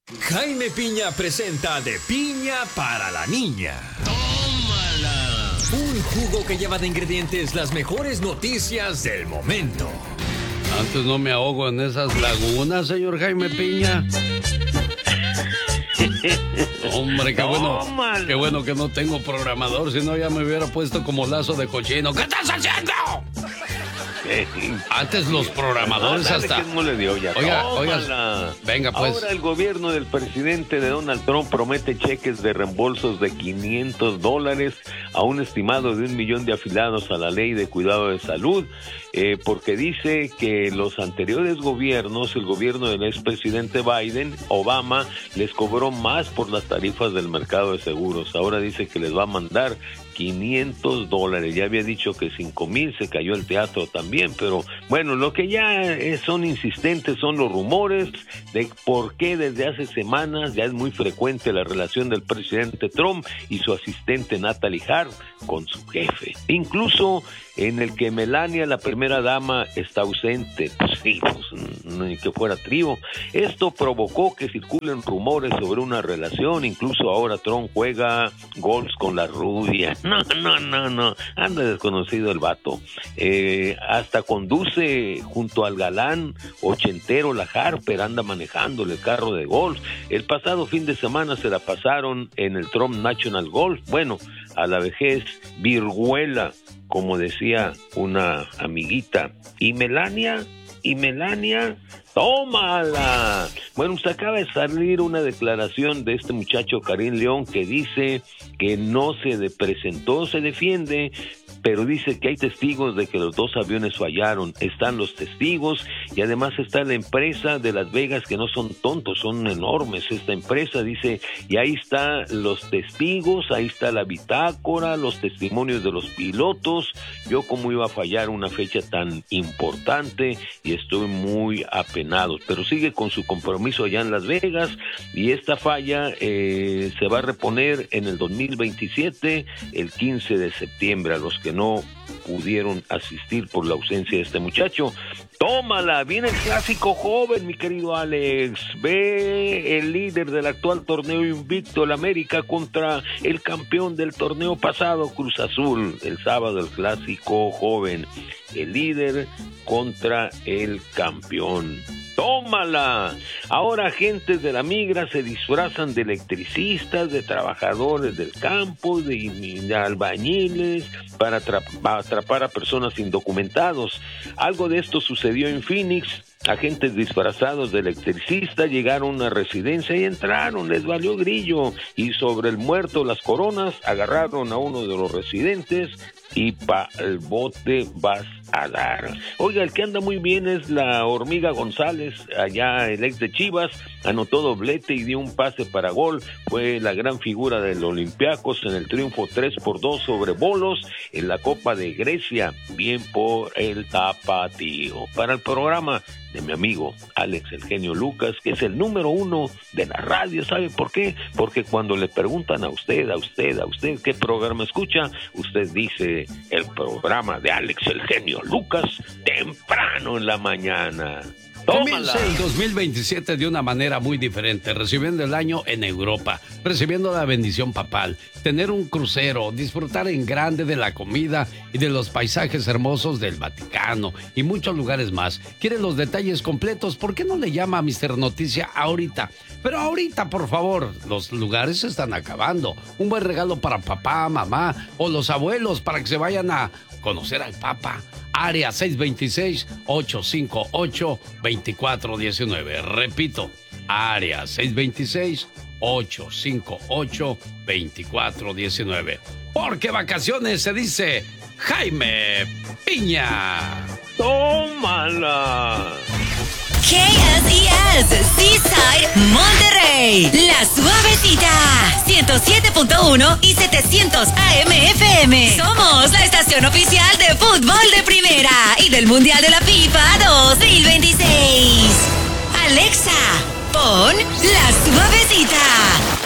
Jaime Piña presenta De Piña para la Niña. ¡Tómala! Un jugo que lleva de ingredientes las mejores noticias del momento. Antes no me ahogo en esas lagunas, señor Jaime Piña. Hombre, qué bueno que no tengo programador, si no ya me hubiera puesto como lazo de cochino. ¿Qué estás haciendo? Antes los programadores hasta... No le dio ya. Oiga, venga pues. Ahora el gobierno del presidente de Donald Trump promete cheques de reembolsos de $500 a un estimado de 1 millón de afiliados a la ley de cuidado de salud, porque dice que los anteriores gobiernos, el gobierno del expresidente Obama, les cobró más por las tarifas del mercado de seguros. Ahora dice que les va a mandar $500. Ya había dicho que 5,000, se cayó el teatro también, pero bueno, lo que ya son insistentes son los rumores de por qué desde hace semanas ya es muy frecuente la relación del presidente Trump y su asistente Natalie Hart con su jefe. Incluso en el que Melania, la primera dama, está ausente. Pues sí, ni que fuera trío. Esto provocó que circulen rumores sobre una relación. Incluso ahora Trump juega golf con la rubia. No. Anda desconocido el vato. Hasta conduce junto al galán ochentero, la Harper, anda manejándole el carro de golf. El pasado fin de semana se la pasaron en el Trump National Golf. Bueno, a la vejez virguela, como decía una amiguita. ¿Y Melania? ¡Tómala! Bueno, usted acaba de salir una declaración de este muchacho Karim León que dice que no se presentó, se defiende, pero dice que hay testigos de que los dos aviones fallaron. Están los testigos y además está la empresa de Las Vegas, que no son tontos, son enormes esta empresa, dice, y ahí están los testigos, ahí está la bitácora, los testimonios de los pilotos. Yo cómo iba a fallar una fecha tan importante, y estoy muy apenado, pero sigue con su compromiso allá en Las Vegas, y esta falla se va a reponer en el 2027, el 15 de septiembre, a los que no pudieron asistir por la ausencia de este muchacho. ¡Tómala! Viene el clásico joven, mi querido Alex. Ve el líder del actual torneo invicto, el América, contra el campeón del torneo pasado, Cruz Azul. El sábado el clásico joven. El líder contra el campeón. ¡Tómala! Ahora agentes de la migra se disfrazan de electricistas, de trabajadores del campo, de albañiles, para atrapar a personas indocumentados. Algo de esto sucedió en Phoenix. Agentes disfrazados de electricistas llegaron a una residencia y entraron, les valió grillo, y sobre el muerto Las Coronas agarraron a uno de los residentes y pa' el bote vas a dar. Oiga, el que anda muy bien es la Hormiga González, allá el ex de Chivas, anotó doblete y dio un pase para gol, fue la gran figura del Olympiacos en el triunfo 3-2 sobre Bolos en la Copa de Grecia, bien por el tapatío. Para el programa de mi amigo Alex El Genio Lucas, que es el número 1 de la radio. ¿Sabe por qué? Porque cuando le preguntan a usted qué programa escucha, usted dice el programa de Alex El Genio Lucas, temprano en la mañana. Comienza el 2027 de una manera muy diferente, recibiendo el año en Europa, recibiendo la bendición papal, tener un crucero, disfrutar en grande de la comida y de los paisajes hermosos del Vaticano y muchos lugares más. ¿Quiere los detalles completos? ¿Por qué no le llama a Mr. Noticia ahorita? Pero ahorita, por favor, los lugares se están acabando. Un buen regalo para papá, mamá o los abuelos para que se vayan a conocer al Papa. Área 626-858-2419. Repito, área 626-858-2419. Porque vacaciones se dice Jaime Piña. ¡Tómala! KSES, Seaside, Monterrey. La Suavecita, 107.1 y 700 AM FM. Somos la estación oficial de fútbol de primera y del Mundial de la FIFA 2026. Alexa, pon La Suavecita.